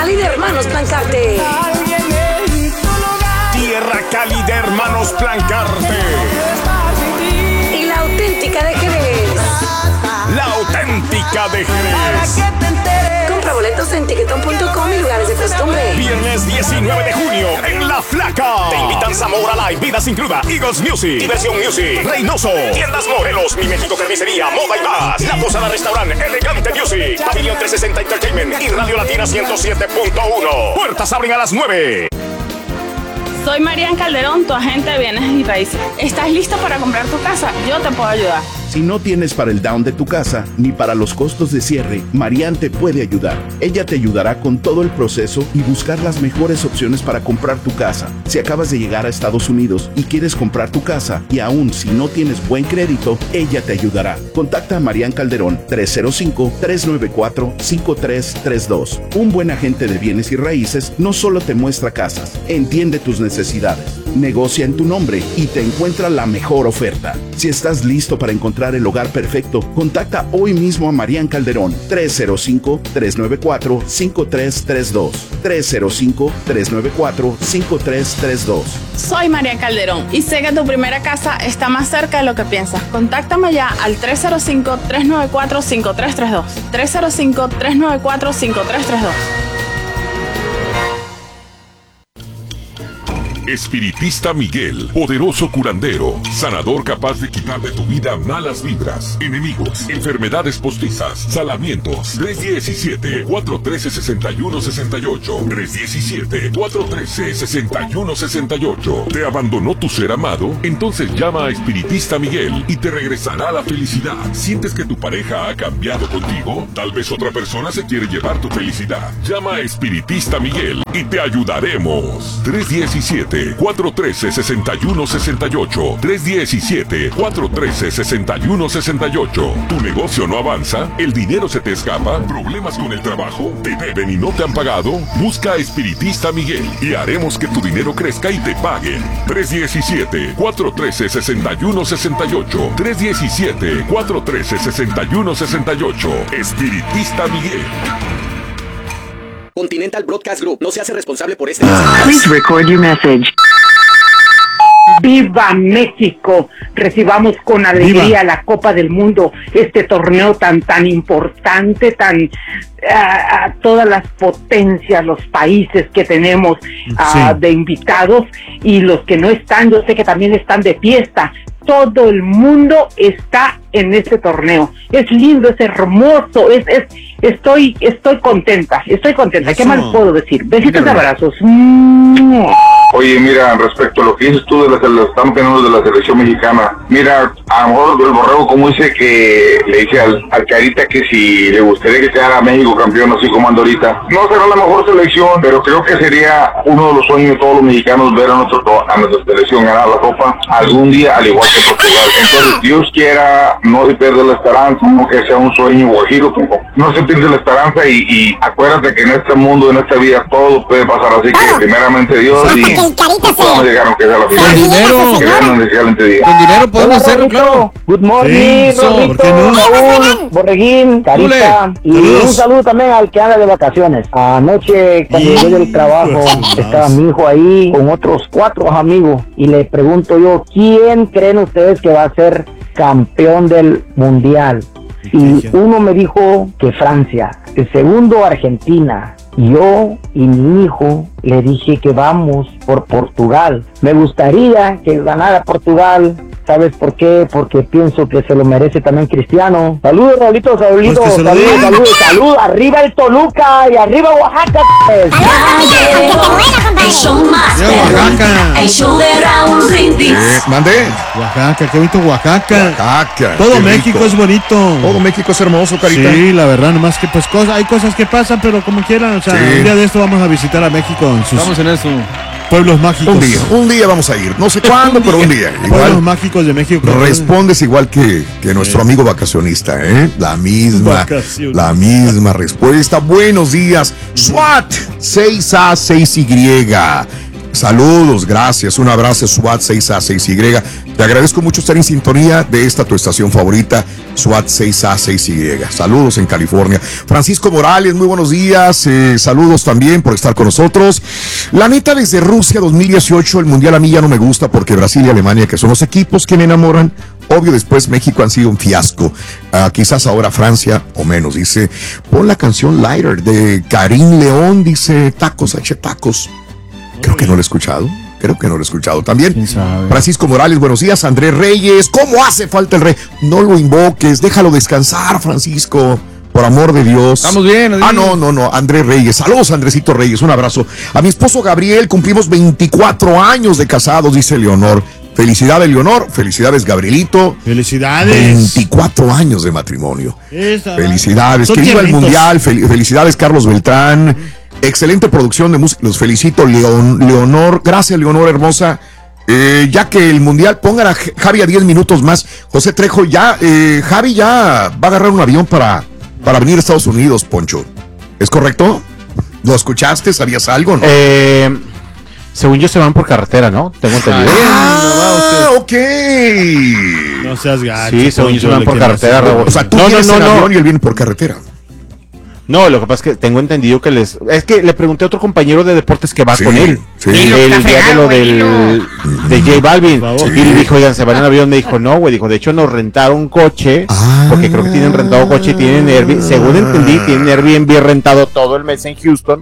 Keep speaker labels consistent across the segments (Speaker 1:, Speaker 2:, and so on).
Speaker 1: Cali de Hermanos Plancarte.
Speaker 2: Tierra Cali de Hermanos Plancarte.
Speaker 1: Y la auténtica de Jerez.
Speaker 2: La auténtica de Jerez.
Speaker 1: Compra boletos en tiquetón.com y lugares de costumbre.
Speaker 2: Viernes 19 de junio en La Flaca. Te invitan Zamora Live, Vidas Includa, Eagles Music, Diversión Music, Reynoso, Tiendas Morelos, Mi México Carnicería, Moda y más, La Posada Restaurant, Elegante Music, Pavilion 360 Entertainment y Radio Latina 107.1. Puertas abren a las 9.
Speaker 3: Soy Marian Calderón, tu agente de bienes y raíces. ¿Estás listo para comprar tu casa? Yo te puedo ayudar.
Speaker 4: Si no tienes para el down de tu casa, ni para los costos de cierre, Marian te puede ayudar. Ella te ayudará con todo el proceso y buscar las mejores opciones para comprar tu casa. Si acabas de llegar a Estados Unidos y quieres comprar tu casa, y aún si no tienes buen crédito, ella te ayudará. Contacta a Marian Calderón, 305-394-5332. Un buen agente de bienes y raíces no solo te muestra casas, entiende tus necesidades, negocia en tu nombre y te encuentra la mejor oferta. Si estás listo para encontrar el hogar perfecto, contacta hoy mismo a Marian Calderón, 305-394-5332. 305-394-5332.
Speaker 3: Soy Marian Calderón y sé que tu primera casa está más cerca de lo que piensas. Contáctame ya al 305-394-5332. 305-394-5332.
Speaker 5: Espiritista Miguel, poderoso curandero, sanador capaz de quitar de tu vida malas vibras, enemigos, enfermedades postizas, salamientos. 317-413-6168. 317-413-6168. ¿Te abandonó tu ser amado? Entonces llama a Espiritista Miguel y te regresará la felicidad. ¿Sientes que tu pareja ha cambiado contigo? Tal vez otra persona se quiere llevar tu felicidad. Llama a Espiritista Miguel y te ayudaremos. 317-413-6168. 317-413-6168. ¿Tu negocio no avanza? ¿El dinero se te escapa? ¿Problemas con el trabajo? ¿Te deben y no te han pagado? Busca a Espiritista Miguel y haremos que tu dinero crezca y te paguen. 317-413-6168. 317-413-6168. Espiritista Miguel.
Speaker 6: Continental Broadcast Group no se hace responsable por este.
Speaker 7: Please record your message. ¡Viva México! Recibamos con alegría la Copa del Mundo, este torneo tan importante, a todas las potencias, los países que tenemos de invitados y los que no están, yo sé que también están de fiesta. Todo el mundo está en este torneo. Es lindo, es hermoso, estoy contenta, ¿qué más puedo decir? Besitos y abrazos.
Speaker 8: Oye, mira, respecto a lo que dices tú de los campeones de la selección mexicana, mira, a lo mejor el Borrego como dice que le dice al Carita que si le gustaría que quedara México campeón así como anda ahorita, no será la mejor selección, pero creo que sería uno de los sueños de todos los mexicanos ver a nuestra selección ganar la Copa algún día, al igual que Portugal. Entonces, Dios quiera, no se pierda la esperanza, no que sea un sueño guajiro, no se pierde la esperanza y acuérdate que en este mundo, en esta vida, todo puede pasar, así que primeramente Dios y vamos a llegar aunque sea la final.
Speaker 9: Con dinero podemos hacerlo, claro.
Speaker 7: Good morning, Raúl, Borreguín, Carita, y un saludo también al que anda de vacaciones. Anoche cuando llegué del trabajo estaba mi hijo ahí con otros 4 amigos y le pregunto yo, ¿quién creen ustedes que va a ser campeón del mundial? Y uno me dijo que Francia, el segundo Argentina. Yo y mi hijo le dije que vamos por Portugal. Me gustaría que ganara Portugal. ¿Sabes por qué? Porque pienso que se lo merece también Cristiano. Saludos, Raulito, saludos. Arriba el Toluca y arriba Oaxaca.
Speaker 10: El show más
Speaker 9: Oaxaca.
Speaker 10: El show de Raúl Brindis.
Speaker 9: Mande. Oaxaca, qué bonito Oaxaca. Todo México es bonito.
Speaker 11: Todo México es hermoso, Carita.
Speaker 9: Sí, la verdad, nomás que pues hay cosas que pasan, pero como quieran, o sea, un día de esto vamos a visitar a México en sus pueblos mágicos.
Speaker 11: Un día vamos a ir, no sé cuándo, pero un día. Igual,
Speaker 9: pueblos mágicos de México.
Speaker 11: Respondes igual que nuestro amigo vacacionista, ¿eh? La misma respuesta. Buenos días. SWAT 6A6Y. Saludos, gracias. Un abrazo, SWAT 6A6Y. Te agradezco mucho estar en sintonía de esta tu estación favorita, SWAT 6A6Y. Saludos en California. Francisco Morales, muy buenos días. Saludos también por estar con nosotros. La neta, desde Rusia 2018, el Mundial a mí ya no me gusta porque Brasil y Alemania, que son los equipos que me enamoran, obvio, después México han sido un fiasco. Quizás ahora Francia o menos. Dice, pon la canción Lighter de Karim León, dice Tacos H. Tacos. Creo que no lo he escuchado. También Francisco Morales, buenos días. Andrés Reyes, ¿cómo hace falta el rey? No lo invoques, déjalo descansar, Francisco, por amor de Dios.
Speaker 12: Estamos bien.
Speaker 11: No, Andrés Reyes. Saludos, Andresito Reyes, un abrazo. A mi esposo Gabriel, cumplimos 24 años de casados, dice Leonor. Felicidades, Leonor. Felicidades, Gabrielito.
Speaker 9: Felicidades.
Speaker 11: 24 años de matrimonio. Felicidades. Que viva el Mundial. Felicidades, Carlos Beltrán. Excelente producción de música. Los felicito, Leonor. Gracias, Leonor, hermosa. Ya que el Mundial, pongan a Javi a 10 minutos más. José Trejo, Javi ya va a agarrar un avión para venir a Estados Unidos, Poncho. ¿Es correcto? ¿Lo escuchaste? ¿Sabías algo, no?
Speaker 12: Según yo se van por carretera, ¿no? Tengo entendido.
Speaker 11: Ok.
Speaker 9: No seas gacho.
Speaker 12: Sí, según yo se van por carretera, Raúl.
Speaker 11: O sea, tú vienes en avión y él viene por carretera.
Speaker 12: No, lo que pasa es que tengo entendido que es que le pregunté a otro compañero de deportes que va con él.
Speaker 11: Sí.
Speaker 12: El día de lo de J Balvin. Y le dijo, oigan, se van en avión. Me dijo, no, güey. Dijo, de hecho nos rentaron coche. Porque creo que tienen rentado coche. Tienen Airbnb. Según entendí, tienen Airbnb rentado todo el mes en Houston.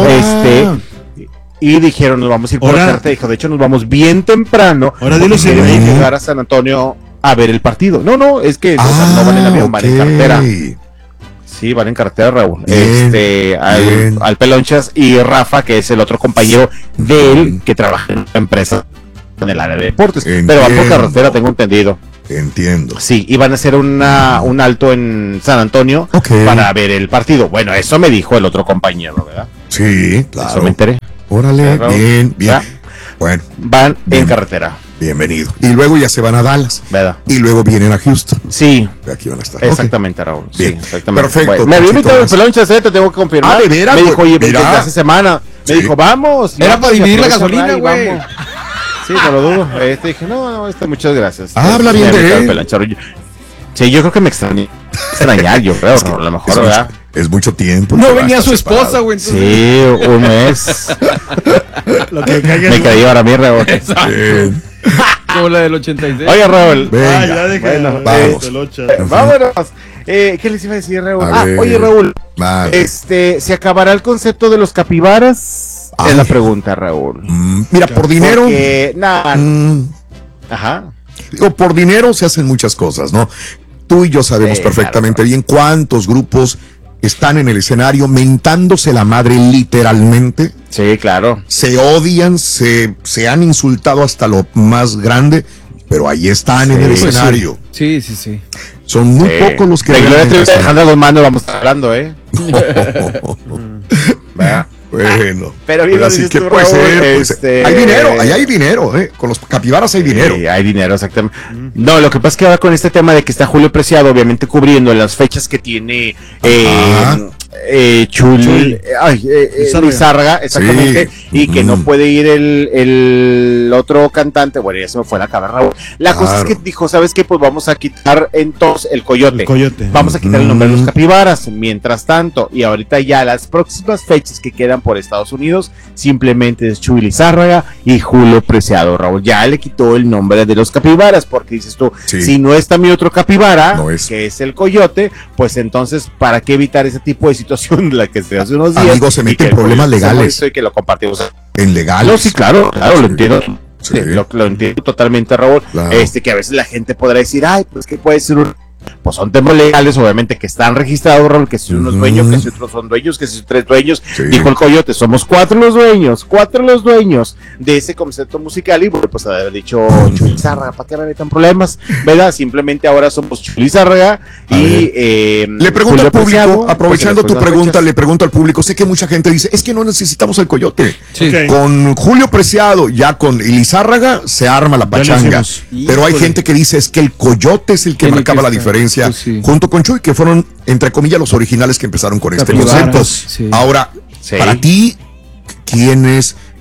Speaker 12: Y dijeron, nos vamos a ir por la carta. Dijo, de hecho nos vamos bien temprano.
Speaker 9: Ahora dilo sin
Speaker 12: llegar a San Antonio a ver el partido. No, es que no van en avión, van en carretera. Sí, van en carretera, Raúl. Al Pelonchas y Rafa, que es el otro compañero de él que trabaja en la empresa en el área de deportes. Pero van por carretera, tengo entendido.
Speaker 11: Entiendo.
Speaker 12: Sí, y van a hacer un alto en San Antonio para ver el partido. Bueno, eso me dijo el otro compañero, ¿verdad?
Speaker 11: Sí, claro.
Speaker 12: Eso me enteré.
Speaker 11: Órale, bien. Bueno.
Speaker 12: Van en carretera.
Speaker 11: Bienvenido. Y luego ya se van a Dallas.
Speaker 12: ¿Verdad?
Speaker 11: Y luego vienen a Houston.
Speaker 12: Sí.
Speaker 11: Aquí van a estar.
Speaker 12: Exactamente, Raúl.
Speaker 11: Bien.
Speaker 12: Sí, exactamente.
Speaker 11: Perfecto.
Speaker 12: Bueno, me había invitado el Pelonchas, te tengo que confirmar.
Speaker 11: ¿De veras?
Speaker 12: Me dijo, oye,
Speaker 11: desde
Speaker 12: hace semana. Me dijo, vamos. Era para dividir la
Speaker 13: gasolina, güey.
Speaker 12: Sí, no lo dudo. Dije, no, muchas gracias.
Speaker 11: Habla bien de él.
Speaker 12: Sí, yo creo que me extrañar, yo creo, a lo mejor, ¿verdad?
Speaker 11: Es mucho tiempo.
Speaker 13: No venía su esposa, güey.
Speaker 12: Sí, un mes. Me caí ahora a mí, Raúl.
Speaker 13: Como la del 86.
Speaker 12: Oye, Raúl.
Speaker 11: Venga,
Speaker 9: ya deja
Speaker 12: vámonos. ¿Qué les iba a decir, Raúl? Oye, Raúl. ¿Se acabará el concepto de los capibaras? Es la pregunta, Raúl.
Speaker 11: Mira, por dinero.
Speaker 12: Porque, ajá.
Speaker 11: Digo, por dinero se hacen muchas cosas, ¿no? Tú y yo sabemos perfectamente bien cuántos grupos están en el escenario mentándose la madre literalmente.
Speaker 12: Sí, claro.
Speaker 11: Se odian, se han insultado hasta lo más grande, pero ahí están en el escenario.
Speaker 13: Sí.
Speaker 11: Son muy pocos los que...
Speaker 12: Alejandra Guzmán, vamos a estar hablando,
Speaker 11: Bueno,
Speaker 12: pero
Speaker 11: así que puede ser, hay dinero, allá hay dinero, con los capibaras hay dinero.
Speaker 12: Sí, hay dinero, exactamente. No, lo que pasa es que ahora con este tema de que está Julio Preciado, obviamente cubriendo las fechas que tiene Lizárraga, exactamente, y que no puede ir el otro cantante, bueno, ya se me fue la cabeza, Raúl. La cosa es que dijo, ¿sabes qué? Pues vamos a quitar entonces el coyote. Vamos a quitar el nombre de los capibaras, mientras tanto, y ahorita ya las próximas fechas que quedan por Estados Unidos, simplemente es Chuy Lizárraga y Julio Preciado, Raúl. Ya le quitó el nombre de los capibaras, porque dices tú, si no está mi otro capibara, que es el coyote, pues entonces, ¿para qué evitar ese tipo de situación de la que se hace unos días?
Speaker 11: Amigos, se meten problemas legales.
Speaker 12: Y que lo compartimos.
Speaker 11: En legales.
Speaker 12: No, sí, claro, lo entiendo. Sí. Lo entiendo totalmente, Raúl. Claro. Que a veces la gente podrá decir, ay, pues que puede ser pues son temas legales, obviamente, que están registrados, Raúl, que si uno es dueño, que si otros son dueños, que si tres dueños, dijo el coyote, somos cuatro los dueños de ese concepto musical, y bueno, pues haber dicho Chuy Lizárraga, ¿para qué me metan problemas? ¿Verdad? Simplemente ahora somos Chuy Lizárraga y
Speaker 11: le pregunto al público, aprovechando tu pregunta, le pregunto al público, sé que mucha gente dice, es que no necesitamos el coyote. Con Julio Preciado, ya con Lizárraga, se arma la pachanga, pero hay gente que dice, es que el coyote es el que marcaba la diferencia, junto con Chuy, que fueron, entre comillas, los originales que empezaron con este concepto. Ahora, para ti, ¿quiénes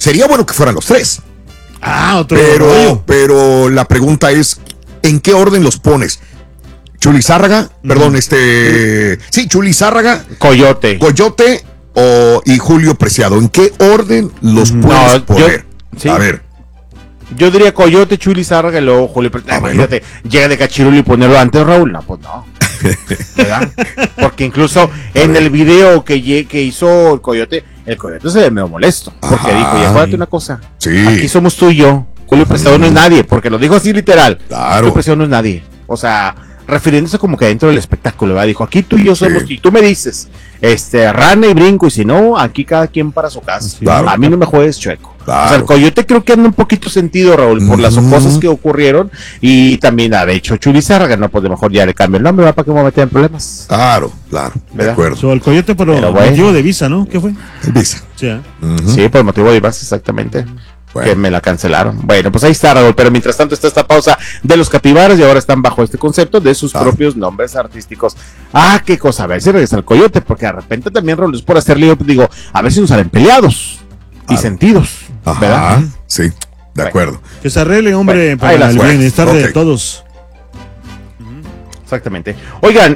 Speaker 11: Sería bueno que fueran los tres.
Speaker 9: Otro rollo.
Speaker 11: Pero la pregunta es, ¿en qué orden los pones? Chuli Zárraga, perdón, Chuli Zárraga,
Speaker 12: Coyote
Speaker 11: y Julio Preciado. ¿En qué orden los puedes poner? A ver.
Speaker 12: Yo diría Coyote, Chuli Zárraga y luego Julio Preciado. Imagínate, llega de Cachirul y ponerlo antes, Raúl. No, pues no. ¿Verdad? Porque incluso en el video que hizo el Coyote se ve medio molesto. Porque dijo, y acuérdate una cosa.
Speaker 11: Sí.
Speaker 12: Aquí somos tú y yo. Julio Preciado no es nadie, porque lo dijo así literal.
Speaker 11: Claro.
Speaker 12: Julio Preciado no es nadie. O sea, refiriéndose como que dentro del espectáculo, ¿verdad? Dijo, aquí tú y yo somos, y tú me dices, rana y brinco, y si no, aquí cada quien para su casa.
Speaker 11: Claro.
Speaker 12: A mí no me juegues chueco.
Speaker 11: Claro.
Speaker 12: O sea, el Coyote creo que anda un poquito sentido, Raúl, por las cosas que ocurrieron, y también, de hecho, Chuli Zárraga, no, pues de mejor ya le cambio el nombre, ¿va? ¿Para que me voy a meter en problemas?
Speaker 11: Claro, de acuerdo.
Speaker 9: El Coyote por motivo de visa, ¿no? ¿Qué fue?
Speaker 11: El visa.
Speaker 9: Sí,
Speaker 12: sí, por motivo de visa, exactamente. Que me la cancelaron. Bueno, pues ahí está, Raúl, pero mientras tanto está esta pausa de los capibaras y ahora están bajo este concepto de sus propios nombres artísticos. Qué cosa, a ver si regresa el Coyote, porque de repente también, Raúl, es por hacer lío, digo, a ver si nos salen peleados y sentidos, ¿verdad?
Speaker 11: Sí, de acuerdo.
Speaker 9: Que se arregle, hombre, para el bienestar de todos.
Speaker 12: Exactamente. Oigan,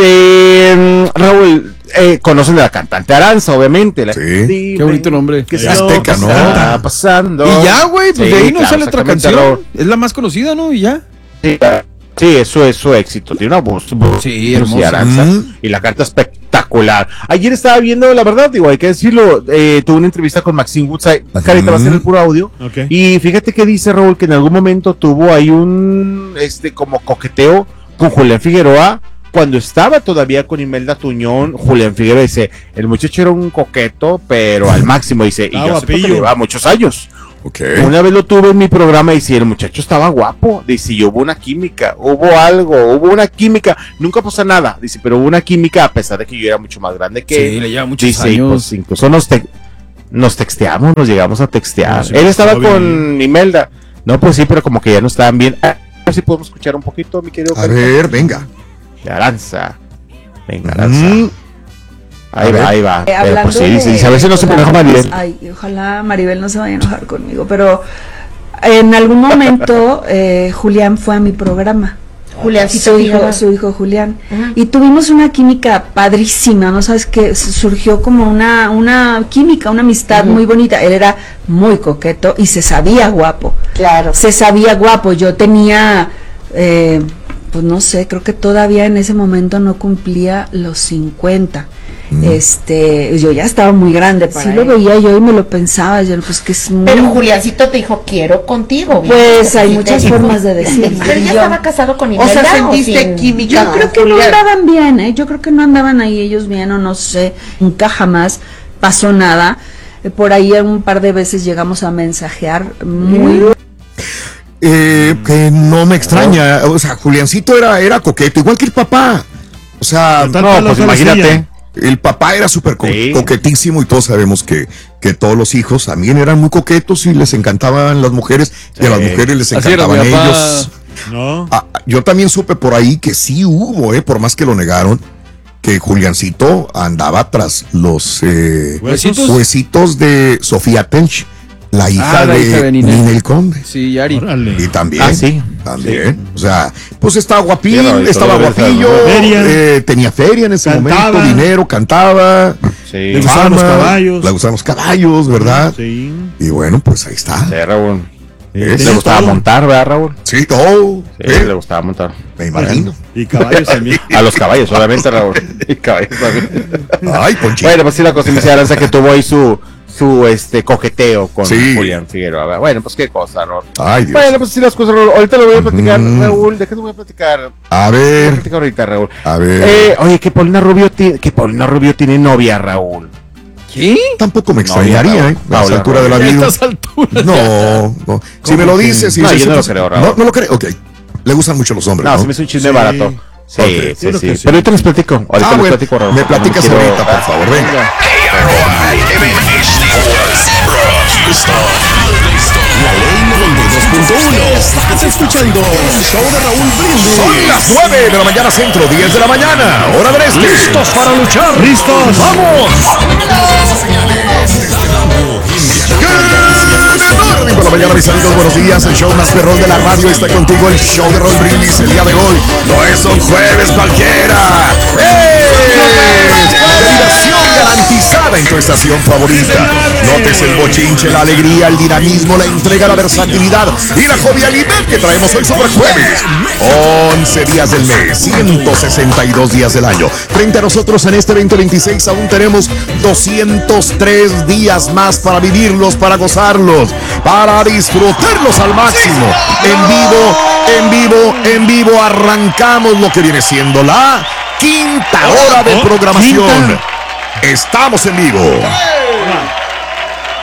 Speaker 12: Raúl, conocen de la cantante Aranza, obviamente.
Speaker 13: Sí. Qué bonito nombre.
Speaker 12: Que Azteca, ¿no? Está pasando.
Speaker 13: Y ya, güey, pues de ahí no sale otra canción.
Speaker 12: Raúl.
Speaker 13: Es la más conocida, ¿no? Y ya.
Speaker 12: Sí, eso es su éxito. Tiene una voz.
Speaker 13: Sí, hermosa.
Speaker 12: Aranza, y la canta espectacular. Ayer estaba viendo, la verdad, digo, hay que decirlo, tuve una entrevista con Maxine Woodside. Carita va a ser el puro audio.
Speaker 9: Okay.
Speaker 12: Y fíjate que dice Raúl que en algún momento tuvo ahí un como coqueteo con Julián Figueroa, cuando estaba todavía con Imelda Tuñón. Julián Figueroa dice, el muchacho era un coqueto, pero al máximo, dice, y yo sé que llevaba muchos años.
Speaker 11: Okay.
Speaker 12: Una vez lo tuve en mi programa y dice, el muchacho estaba guapo, dice, y hubo una química, hubo una química, nunca pasó nada, dice, pero hubo una química a pesar de que yo era mucho más grande que él.
Speaker 13: Sí, le lleva muchos
Speaker 12: dice,
Speaker 13: años.
Speaker 12: y pues incluso nos texteamos, nos llegamos a textear.
Speaker 9: No, sí,
Speaker 12: él estaba
Speaker 9: bien.
Speaker 12: con Imelda, no, pues sí, pero como que ya no estaban bien. A ver si podemos escuchar un poquito, mi querido.
Speaker 11: A ver, venga.
Speaker 12: De Aranza. Venga, Aranza. Ahí va.
Speaker 1: Hablando
Speaker 12: pues sí, dice, a ver si no se enoja Maribel.
Speaker 1: Ay, ojalá Maribel no se vaya a enojar conmigo, pero en algún momento Julián fue a mi programa.
Speaker 14: Juliancito,
Speaker 1: su hijo Julián. Y tuvimos una química padrísima, ¿no? Sabes que surgió como una química, una amistad muy bonita. Él era muy coqueto y se sabía guapo.
Speaker 14: Claro.
Speaker 1: Se sabía guapo. Yo tenía, pues no sé, creo que todavía en ese momento no cumplía los 50. Yo ya estaba muy grande, sí lo veía yo y me lo pensaba, yo pues que es muy...
Speaker 14: Pero Juliancito te dijo, quiero contigo.
Speaker 1: Pues hay muchas formas de decirlo.
Speaker 14: Pero ya estaba casado con Imelda.
Speaker 1: O sea, sentiste química. Yo creo que no andaban bien, yo creo que no andaban ahí ellos bien, o no sé, nunca jamás pasó nada. Por ahí un par de veces llegamos a mensajear muy...
Speaker 11: Que no me extraña, o sea, Juliancito era coqueto, igual que el papá. O sea,
Speaker 12: no, pues imagínate.
Speaker 11: El papá era súper coquetísimo y todos sabemos que todos los hijos también eran muy coquetos y les encantaban las mujeres y a las mujeres les encantaban ellos.
Speaker 9: No.
Speaker 11: Yo también supe por ahí que sí hubo, por más que lo negaron, que Juliancito andaba tras los huesitos de Sofía Tench, la hija de Ninel Conde.
Speaker 13: Sí, Yari.
Speaker 11: Y también.
Speaker 12: También.
Speaker 11: O sea, pues estaba guapín, estaba guapillo, tenía feria en ese momento, dinero, cantaba.
Speaker 9: Sí. Le gustaban los caballos.
Speaker 11: Le gustaban los caballos, ¿verdad?
Speaker 9: Sí.
Speaker 11: Y bueno, pues ahí está.
Speaker 12: Sí, Raúl. Le gustaba montar, ¿verdad, Raúl?
Speaker 11: Sí, todo.
Speaker 12: Sí, le gustaba montar.
Speaker 11: Me imagino.
Speaker 9: Y caballos también.
Speaker 12: A los caballos, solamente, Raúl. Y caballos también.
Speaker 11: Ay, Ponchito.
Speaker 12: Bueno, pues sí, la cosa me dice Aranza que tuvo ahí su coqueteo con Julián Figueroa. Bueno, pues qué cosa, Raúl.
Speaker 11: Ay, Dios.
Speaker 12: Bueno, pues sí, las cosas, Raúl. Ahorita lo voy a platicar, Raúl. ¿De qué te voy a platicar?
Speaker 11: A ver.
Speaker 12: Voy a platicar ahorita, Raúl.
Speaker 11: A ver.
Speaker 12: Oye, que Paulina Rubio tiene novia, Raúl.
Speaker 13: ¿Qué?
Speaker 11: Tampoco me extrañaría, a esa altura de la vida.
Speaker 13: A estas alturas.
Speaker 11: No. Si me lo dices, si
Speaker 12: no,
Speaker 11: dices,
Speaker 12: yo no lo creo, Raúl.
Speaker 11: No lo creo, ok. Le gustan mucho los hombres,
Speaker 12: No,
Speaker 11: ¿no?
Speaker 12: se me hizo un chisme barato. Sí,
Speaker 11: Okay.
Speaker 12: sí. Pero ahorita les platico. Ahorita les platico, Raúl.
Speaker 11: Me platicas ahorita, por favor, venga.
Speaker 2: La ley 92.1. Estás escuchando el show de Raúl Brindis.
Speaker 11: Son las 9 de la mañana centro, 10 de la mañana, hora del este.
Speaker 2: ¿Listos para luchar?
Speaker 9: ¡Listos!
Speaker 2: ¡Vamos!
Speaker 11: la mañana, mis amigos, buenos días. El show más perrón de la radio está contigo. El show de Raúl Brindis el día de hoy. No es un jueves cualquiera. Diversión garantizada en tu estación favorita. Notes el bochinche, la alegría, el dinamismo, la entrega, la versatilidad y la jovialidad que traemos hoy sobre jueves. 11 días del mes, 162 días del año. Frente a nosotros en este 2026 aún tenemos 203 días más para vivirlos, para gozarlos, para disfrutarlos al máximo. En vivo arrancamos lo que viene siendo la quinta hora de programación. Estamos en vivo.